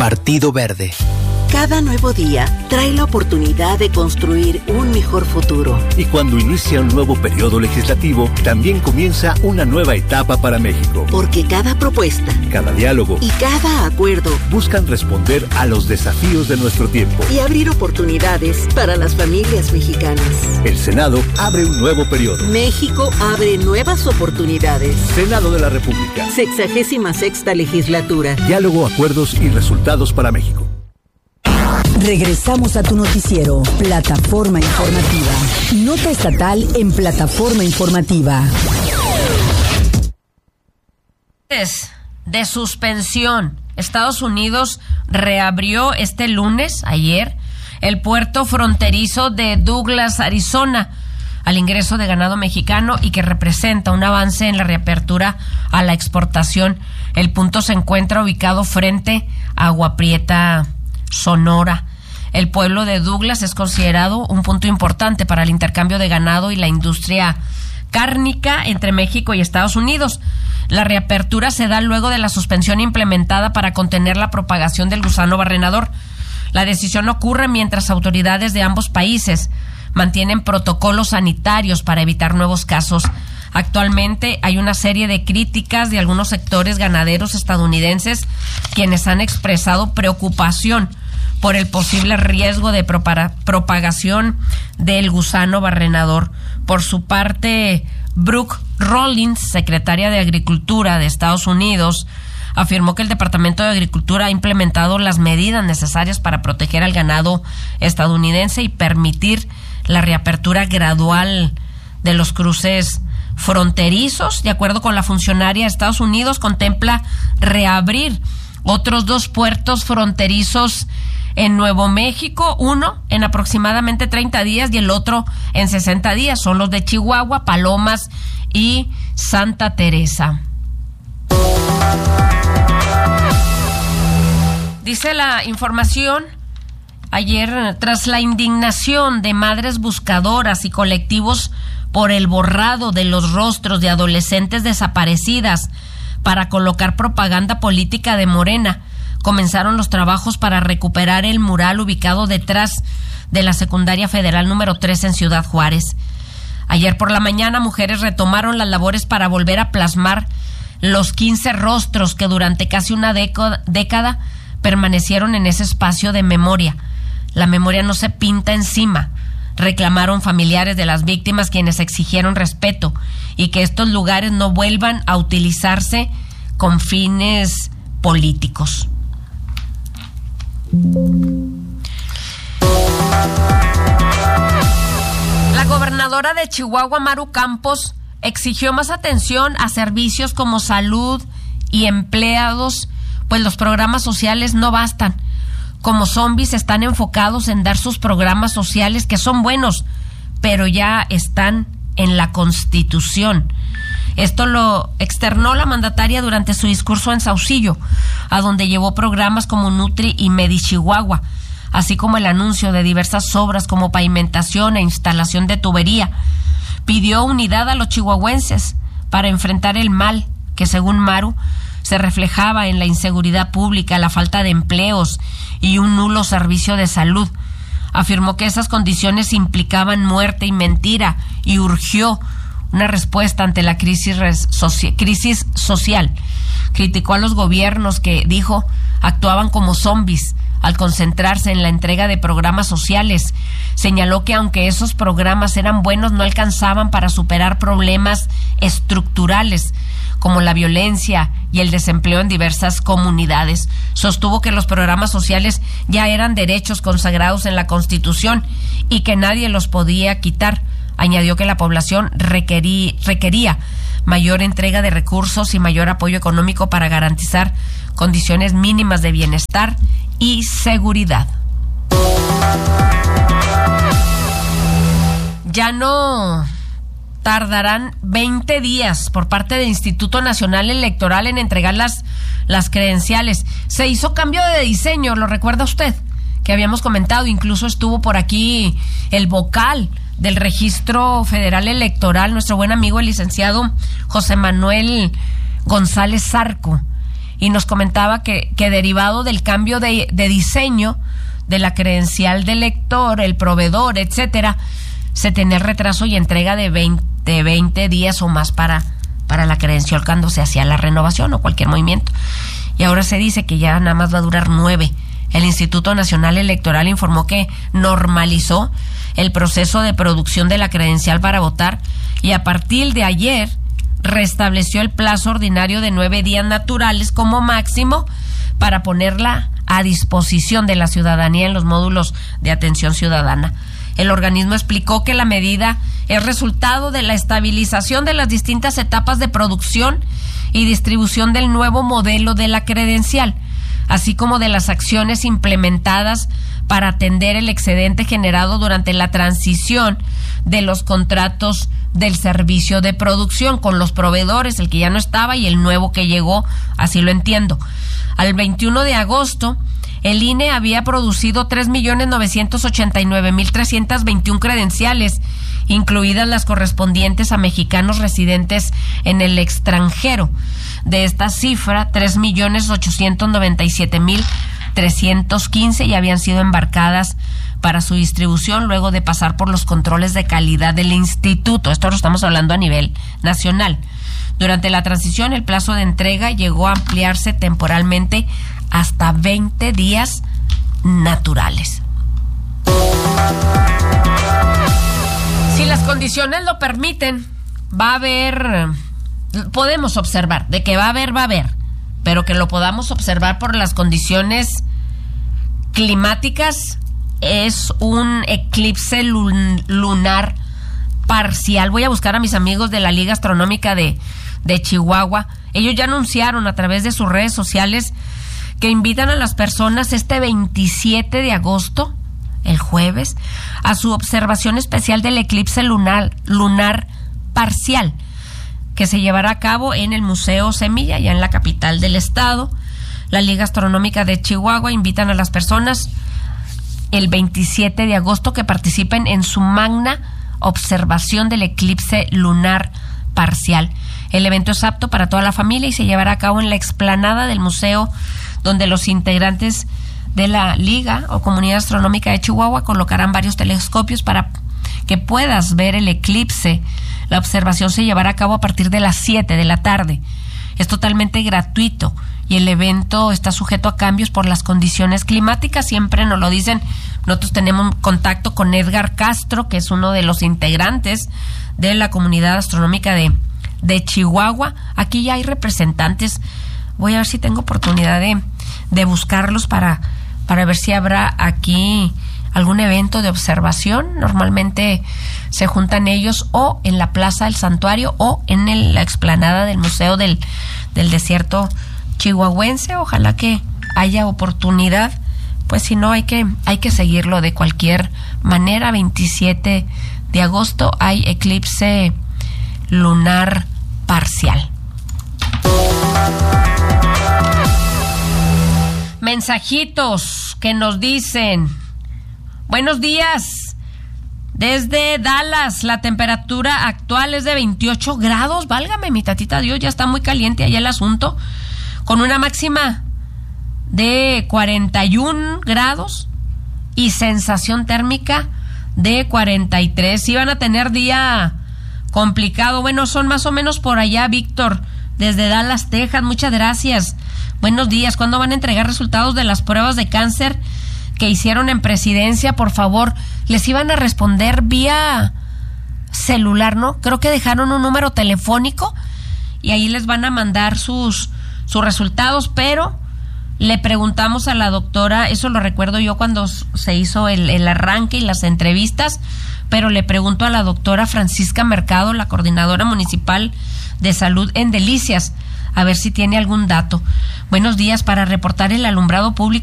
Partido Verde. Cada nuevo día trae la oportunidad de construir un mejor futuro. Y cuando inicia un nuevo periodo legislativo, también comienza una nueva etapa para México. Porque cada propuesta, cada diálogo y cada acuerdo buscan responder a los desafíos de nuestro tiempo y abrir oportunidades para las familias mexicanas. El Senado abre un nuevo periodo. México abre nuevas oportunidades. Senado de la República. 66ª legislatura. Diálogo, acuerdos y resultados para México. Regresamos a tu noticiero, Plataforma Informativa. Nota estatal en Plataforma Informativa. De suspensión. Estados Unidos reabrió este lunes, ayer, el puerto fronterizo de Douglas, Arizona, al ingreso de ganado mexicano y que representa un avance en la reapertura a la exportación. El punto se encuentra ubicado frente a Agua Prieta, Sonora. El pueblo de Douglas es considerado un punto importante para el intercambio de ganado y la industria cárnica entre México y Estados Unidos. La reapertura se da luego de la suspensión implementada para contener la propagación del gusano barrenador. La decisión ocurre mientras autoridades de ambos países mantienen protocolos sanitarios para evitar nuevos casos. Actualmente hay una serie de críticas de algunos sectores ganaderos estadounidenses quienes han expresado preocupación por el posible riesgo de propagación del gusano barrenador. Por su parte, Brooke Rollins, secretaria de Agricultura de Estados Unidos, afirmó que el Departamento de Agricultura ha implementado las medidas necesarias para proteger al ganado estadounidense y permitir la reapertura gradual de los cruces fronterizos. De acuerdo con la funcionaria, Estados Unidos contempla reabrir otros 2 puertos fronterizos en Nuevo México, uno en aproximadamente 30 días y el otro en 60 días. Son los de Chihuahua, Palomas y Santa Teresa. Dice la información, ayer, tras la indignación de madres buscadoras y colectivos por el borrado de los rostros de adolescentes desaparecidas para colocar propaganda política de Morena, comenzaron los trabajos para recuperar el mural ubicado detrás de la Secundaria Federal número 3 en Ciudad Juárez. Ayer por la mañana, mujeres retomaron las labores para volver a plasmar los 15 rostros que durante casi una década permanecieron en ese espacio de memoria. La memoria no se pinta encima, reclamaron familiares de las víctimas, quienes exigieron respeto y que estos lugares no vuelvan a utilizarse con fines políticos. La gobernadora de Chihuahua, Maru Campos, exigió más atención a servicios como salud y empleados, pues los programas sociales no bastan. Como zombies están enfocados en dar sus programas sociales, que son buenos, pero ya están en la Constitución. Esto lo externó la mandataria durante su discurso en Saucillo, a donde llevó programas como Nutri y Medichihuahua, así como el anuncio de diversas obras como pavimentación e instalación de tubería. Pidió unidad a los chihuahuenses para enfrentar el mal que, según Maru, se reflejaba en la inseguridad pública, la falta de empleos y un nulo servicio de salud. Afirmó que esas condiciones implicaban muerte y mentira y urgió una respuesta ante la crisis social. Criticó a los gobiernos que, dijo, actuaban como zombies al concentrarse en la entrega de programas sociales. Señaló que aunque esos programas eran buenos, no alcanzaban para superar problemas estructurales como la violencia y el desempleo en diversas comunidades. Sostuvo que los programas sociales ya eran derechos consagrados en la Constitución y que nadie los podía quitar. Añadió que la población requería mayor entrega de recursos y mayor apoyo económico para garantizar condiciones mínimas de bienestar y seguridad. Ya no tardarán 20 días por parte del Instituto Nacional Electoral en entregar las credenciales. Se hizo cambio de diseño, ¿lo recuerda usted? Que habíamos comentado, incluso estuvo por aquí el vocal del Registro Federal Electoral, nuestro buen amigo el licenciado José Manuel González Zarco. y nos comentaba que derivado del cambio de diseño de la credencial del lector, el proveedor, etcétera, se tenía el retraso y entrega de 20 días o más para la credencial cuando se hacía la renovación o cualquier movimiento. Y ahora se dice que ya nada más va a durar 9. El Instituto Nacional Electoral informó que normalizó el proceso de producción de la credencial para votar y a partir de ayer restableció el plazo ordinario de 9 días naturales como máximo para ponerla a disposición de la ciudadanía en los módulos de atención ciudadana. El organismo explicó que la medida es resultado de la estabilización de las distintas etapas de producción y distribución del nuevo modelo de la credencial, así como de las acciones implementadas para atender el excedente generado durante la transición de los contratos del servicio de producción con los proveedores, el que ya no estaba y el nuevo que llegó, así lo entiendo. Al 21 de agosto, el INE había producido 3.989.321 credenciales, incluidas las correspondientes a mexicanos residentes en el extranjero. De esta cifra, 3.897.315 ya habían sido embarcadas para su distribución luego de pasar por los controles de calidad del instituto. Esto lo estamos hablando a nivel nacional. Durante la transición, el plazo de entrega llegó a ampliarse temporalmente hasta 20 días naturales. Si las condiciones lo permiten, va a haber, podemos observar, de que va a haber, pero que lo podamos observar por las condiciones climáticas, es un eclipse lunar parcial. Voy a buscar a mis amigos de la Liga Astronómica de Chihuahua. Ellos ya anunciaron a través de sus redes sociales que invitan a las personas este 27 de agosto, el jueves, a su observación especial del eclipse lunar parcial, que se llevará a cabo en el Museo Semilla, ya en la capital del estado. La Liga Astronómica de Chihuahua invitan a las personas el 27 de agosto que participen en su magna observación del eclipse lunar parcial. El evento es apto para toda la familia y se llevará a cabo en la explanada del museo, donde los integrantes de la Liga o Comunidad Astronómica de Chihuahua colocarán varios telescopios para que puedas ver el eclipse. La observación se llevará a cabo a partir de las 7 de la tarde. Es totalmente gratuito y el evento está sujeto a cambios por las condiciones climáticas. Siempre nos lo dicen. Nosotros tenemos contacto con Edgar Castro, que es uno de los integrantes de la Comunidad Astronómica de Chihuahua. Aquí ya hay representantes. Voy a ver si tengo oportunidad de buscarlos para ver si habrá aquí algún evento de observación. Normalmente se juntan ellos o en la Plaza del Santuario o en la explanada del Museo del Desierto Chihuahuense. Ojalá que haya oportunidad. Pues si no, hay que seguirlo de cualquier manera. 27 de agosto hay eclipse lunar parcial. Mensajitos que nos dicen: buenos días, desde Dallas, la temperatura actual es de 28 grados, válgame mi tatita Dios, ya está muy caliente allá el asunto, con una máxima de 41 grados y sensación térmica de 43. Sí van a tener día complicado. Bueno, son más o menos por allá, Víctor, desde Dallas, Texas. Muchas gracias. Buenos días. ¿Cuándo van a entregar resultados de las pruebas de cáncer que hicieron en Presidencia? Por favor, les iban a responder vía celular, ¿no? Creo que dejaron un número telefónico y ahí les van a mandar sus resultados, pero le preguntamos a la doctora, eso lo recuerdo yo cuando se hizo el arranque y las entrevistas, pero le pregunto a la doctora Francisca Mercado, la coordinadora municipal de salud en Delicias, a ver si tiene algún dato. Buenos días, para reportar el alumbrado público